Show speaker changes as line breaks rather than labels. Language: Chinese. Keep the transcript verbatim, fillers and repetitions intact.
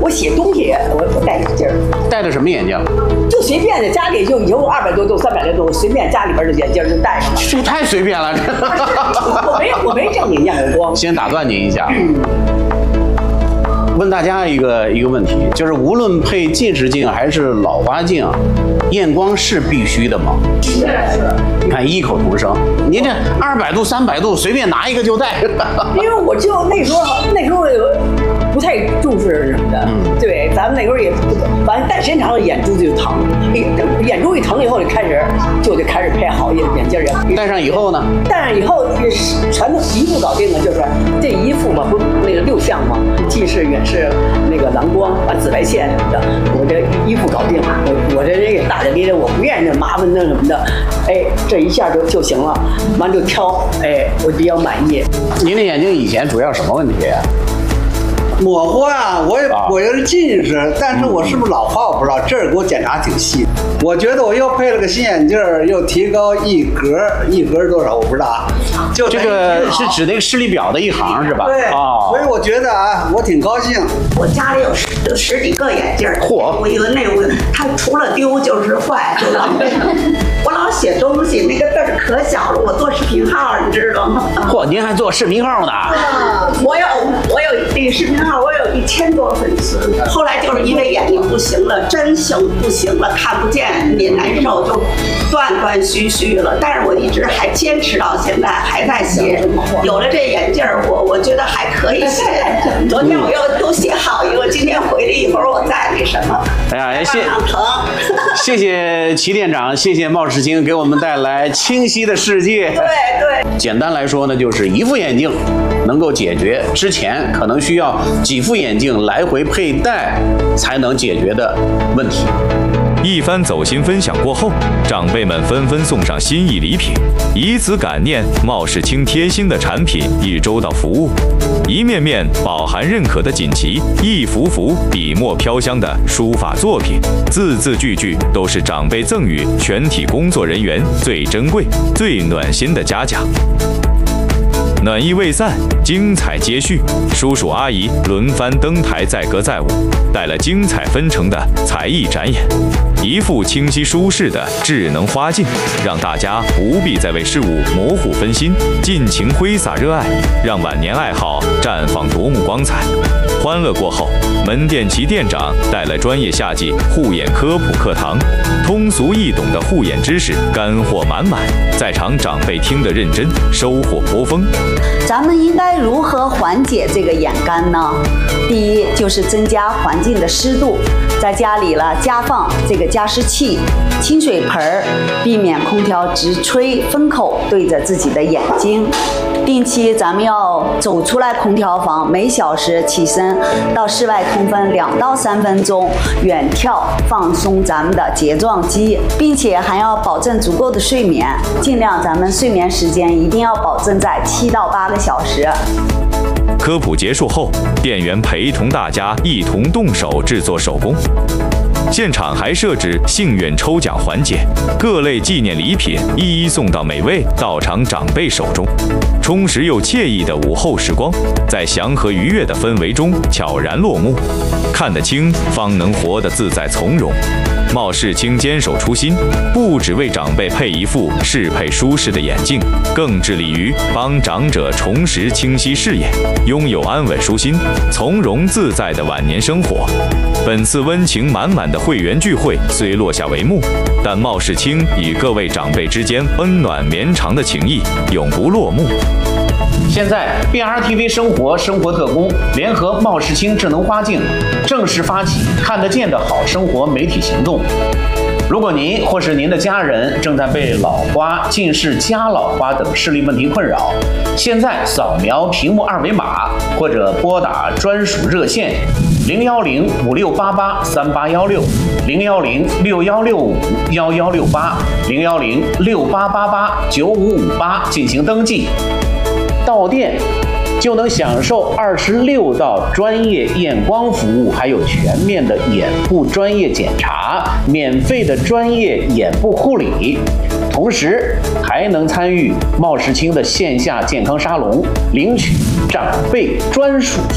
我写东西我我戴眼镜儿。
戴的什么眼镜？
就随便的，家里就有二百多度、三百多度，我随便家里边的眼镜就戴上了。
这太随便了。
我没我没正经验过光。
先打断您一下。嗯问大家一个一个问题，就是无论配近视镜还是老花镜，验光是必须的吗？
是是。
你看异口同声，您这二百度、三百度随便拿一个就戴。
因为我就那时候那时候不太重视什么的，嗯、对，咱们那时候也不，反正戴时间长了眼珠子就疼，眼珠一疼以后就开始就得开始配好眼眼镜儿。
戴上以后呢？
戴上以后也是全都一副搞定了，就是这一副嘛，不那个六项嘛，近视、远视、那个蓝光啊、紫外线什么的，我这一副搞定。我我这人也大大咧咧，我不愿意那麻烦那什么的，哎，这一下就就行了，完就挑，哎，我比较满意。
您的眼睛以前主要什么问题啊？
模糊啊，我也我也是近视，但是我是不是老花我不知道，这儿给我检查挺细。我觉得我又配了个新眼镜，又提高一格，一格是多少我不知道啊。就
这个是指那个视力表的一行是吧？
对，哦，所以我觉得啊，我挺高兴。
我家里有十有十几个眼镜，
嚯！
我以为那我它除了丢就是坏，就浪费。我老写东西，那个字儿可小了，我做视频号，你知道吗？
嚯，您还做视频号呢？
啊，我有我有这个视频号，我有一千多粉丝。后来就是因为眼睛不行了，真行不行了，看不见也难受，就断断续续了。但是我一直还坚持到现在，还在写。有了这眼镜儿，我我觉得还可以写。昨天我又又写好一个，今天回来一会儿我再那什么。
哎呀，谢谢谢齐店长，谢谢茂世清给我们带来清晰的世界。
对对。
简单来说呢，就是一副眼镜能够解决之前可能需要几副眼镜来回佩戴才能解决的问题。
一番走心分享过后，长辈们纷纷送上心意礼品，以此感念茂世清贴心的产品与周到服务。一面面饱含认可的锦旗，一幅幅笔墨飘香的书法作品，字字句句都是长辈赠予全体工作人员最珍贵、最暖心的嘉奖。暖意未散，精彩接续，叔叔阿姨轮番登台载歌载舞，带来精彩纷呈的才艺展演。一副清晰舒适的智能花镜，让大家不必再为事物模糊分心，尽情挥洒热爱，让晚年爱好绽放夺目光彩。欢乐过后，门店齐店长带来专业夏季护眼科普课堂，通俗易懂的护眼知识干货满满，在场长辈听得认真，收获颇丰。
咱们应该如何缓解这个眼干呢？第一就是增加环境的湿度，在家里了加放这个加湿器、清水盆儿，避免空调直吹风口对着自己的眼睛。定期咱们要走出来空调房，每小时起身到室外通风两到三分钟，远眺放松咱们的睫状肌，并且还要保证足够的睡眠，尽量咱们睡眠时间一定要保证在七到八个小时。
科普结束后，店员陪同大家一同动手制作手工。现场还设置幸运抽奖环节，各类纪念礼品一一送到每位到场长辈手中。充实又惬意的午后时光，在祥和愉悦的氛围中悄然落幕。看得清，方能活得自在从容。茂世清坚守初心，不只为长辈配一副适配舒适的眼镜，更致力于帮长者重拾清晰视野，拥有安稳舒心、从容自在的晚年生活。本次温情满满的会员聚会虽落下帷幕，但茂世清与各位长辈之间温暖绵长的情谊永不落幕。
现在 B R T V 生活生活特工联合茂世清智能花镜正式发起看得见的好生活媒体行动。如果您或是您的家人正在被老花、近视、加老花等视力问题困扰，现在扫描屏幕二维码或者拨打专属热线零幺零五六八八三八幺六零幺零六幺六五幺幺六八零幺零六八八八九五五八进行登记。到店就能享受二十六道专业验光服务，还有全面的眼部专业检查，免费的专业眼部护理，同时还能参与茂世清的线下健康沙龙，领取长辈专属